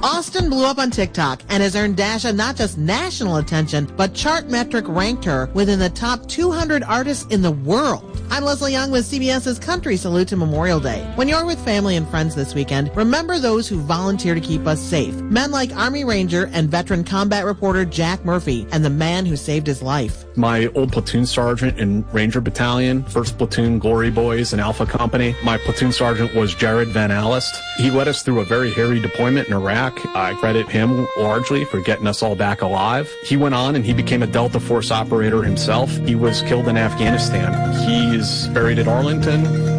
Austin blew up on TikTok and has earned Dasha not just national attention, but Chartmetric ranked her within the top 200 artists in the world. I'm Leslie Young with CBS's Country Salute to Memorial Day. When you're with family and friends this weekend, remember those who volunteer to keep us safe. Men like Army Ranger and veteran combat reporter Jack Murphy, and the man who saved his life. My old platoon sergeant in Ranger Battalion, 1st Platoon Glory Boys and Alpha Company. My platoon sergeant was Jared Van Alist. He led us through a very hairy deployment in Iraq. I credit him largely for getting us all back alive. He went on and he became a Delta Force operator himself. He was killed in Afghanistan. He's buried at Arlington.